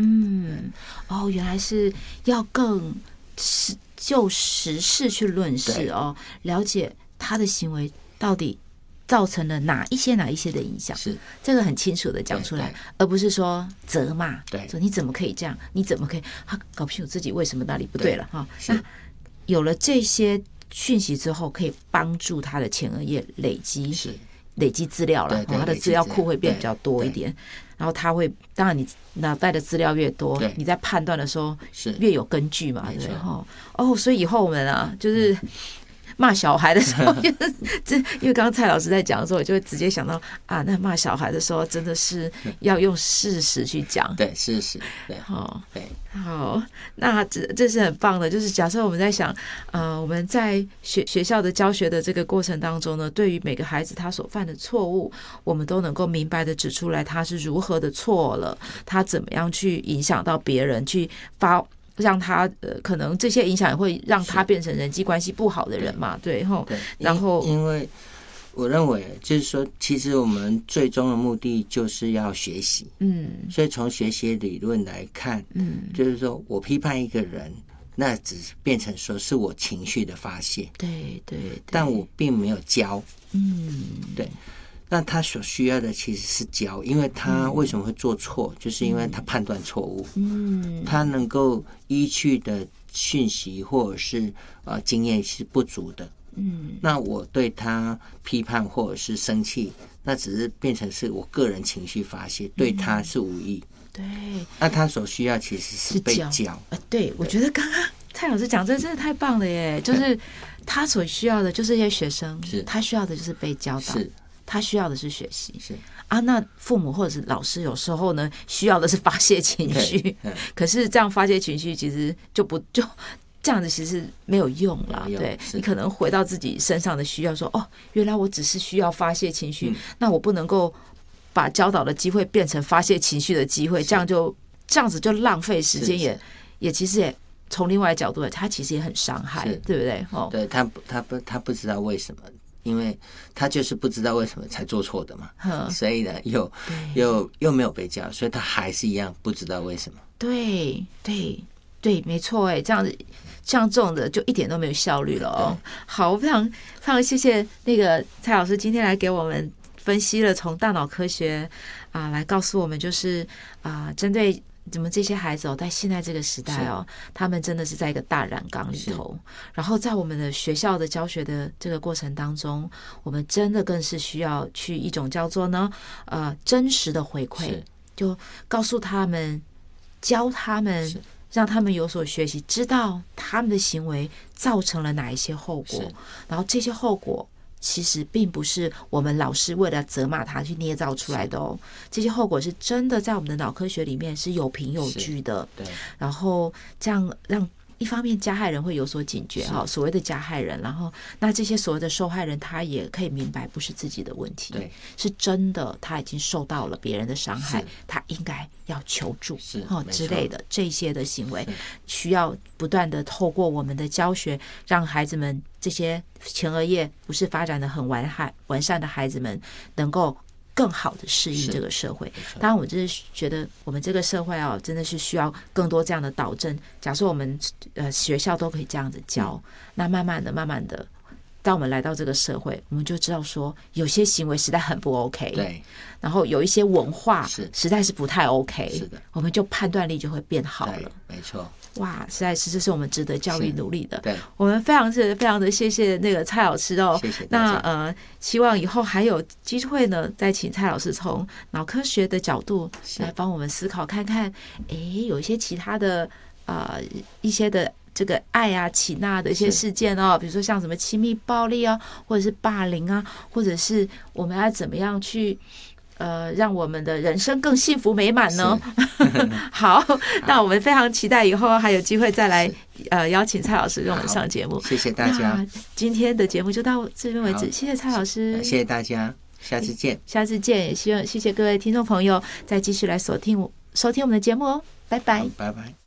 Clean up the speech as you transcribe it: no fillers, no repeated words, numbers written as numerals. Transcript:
原来是要更就时事去论事哦，了解他的行为到底造成了哪一些的影响， 是这个很清楚的讲出来，而不是说责骂，说你怎么可以这样，你怎么可以，他搞不清楚自己为什么哪里不对了哈。那有了这些讯息之后，可以帮助他的前额叶累积资料了，他的资料库会变比较多一点，然后他会，当然你脑袋的资料越多，你在判断的时候越有根据嘛，对不对？所以以后我们就是骂小孩的时候，因为刚刚蔡老师在讲的时候，我就会直接想到那骂小孩的时候，真的是要用事实去讲， 对事实，对， 好，那这是很棒的。就是假设我们在想，我们在学校的教学的这个过程当中呢，对于每个孩子他所犯的错误，我们都能够明白的指出来，他是如何的错了，他怎么样去影响到别人，去让他可能这些影响也会让他变成人际关系不好的人嘛，对，然后因为我认为就是说，其实我们最终的目的就是要学习，所以从学习理论来看，就是说我批判一个人，那只是变成说是我情绪的发泄， 对， 但我并没有教，对。那他所需要的其实是教，因为他为什么会做错，就是因为他判断错误，他能够依据的讯息或者是经验是不足的，那我对他批判或者是生气，那只是变成是我个人情绪发泄，对他是无益， 对， 那他所需要其实是被教， 对，我觉得刚刚蔡老师讲这真的太棒了耶，就是他所需要的就是这些学生，他需要的就是被教导，他需要的是学习，那父母或者是老师有时候呢需要的是发泄情绪，可是这样发泄情绪其实就这样子其实没有用啦，对，你可能回到自己身上的需要说，原来我只是需要发泄情绪，那我不能够把教导的机会变成发泄情绪的机会，这样子就浪费时间，也其实也从另外角度来，他其实也很伤害，对不对？ 对，他不知道为什么。因为他就是不知道为什么才做错的嘛，所以呢又没有被教，所以他还是一样不知道为什么。对， 没错，这样子像这种的就一点都没有效率了哦。好，非常非常谢谢那个蔡老师今天来给我们分析了从大脑科学来告诉我们，就是针对怎么这些孩子在现在这个时代他们真的是在一个大染缸里头，然后在我们的学校的教学的这个过程当中，我们真的更是需要去一种叫做呢真实的回馈，就告诉他们，教他们，让他们有所学习，知道他们的行为造成了哪一些后果，然后这些后果其实并不是我们老师为了责骂他去捏造出来的这些后果是真的在我们的脑科学里面是有凭有据的，对，然后这样让一方面加害人会有所警觉所谓的加害人，然后那这些所谓的受害人他也可以明白不是自己的问题，对，是真的他已经受到了别人的伤害，他应该要求助之类的，这些的行为需要不断的透过我们的教学，让孩子们这些前额叶不是发展的很完善的孩子们能够更好的适应这个社会。当然我真是觉得我们这个社会真的是需要更多这样的导正，假设我们学校都可以这样子教，那慢慢的当我们来到这个社会，我们就知道说有些行为实在很不 OK， 对，然后有一些文化实在是不太 OK， 是的，我们就判断力就会变好了，没错。哇，实在是这是我们值得教育努力的。对，我们非常的谢谢那个蔡老师谢谢大家。那希望以后还有机会呢，再请蔡老师从脑科学的角度来帮我们思考看看，有一些其他的一些的这个爱请的一些事件比如说像什么亲密暴力或者是霸凌或者是我们要怎么样去让我们的人生更幸福美满呢？好，那我们非常期待以后还有机会再来邀请蔡老师跟我们上节目。谢谢大家，今天的节目就到这边为止，谢谢蔡老师，谢谢大家，下次见，也希望谢谢各位听众朋友再继续来收听我们的节目拜拜，拜拜。